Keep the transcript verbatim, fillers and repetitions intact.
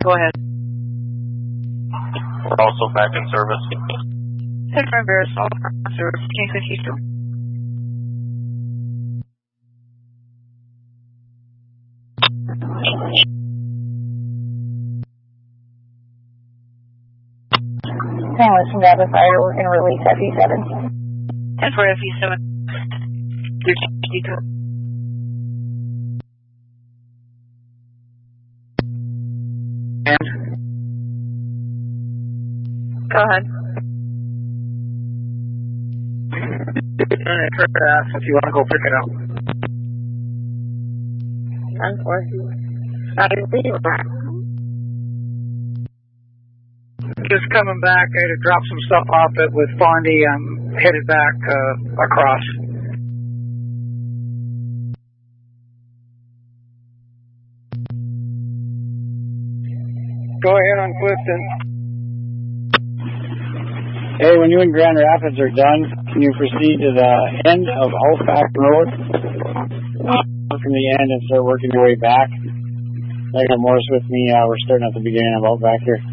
Go ahead. We're also back in service. ten for Marisol, service, King fifty-two. ten listen to the fire, we're going to release F E seven. ten for F E seven. fifty-two. And? Go ahead. Alright, try to ask if you want to go pick it up. ten four. I believe that. Just coming back, I had to drop some stuff off it with Fondy. I'm headed back uh, across. Go ahead on Clifton. Hey, when you and Grand Rapids are done, can you proceed to the end of Outback Road? From the end and start working your way back. I got Morris with me. Uh, we're starting at the beginning of Outback here.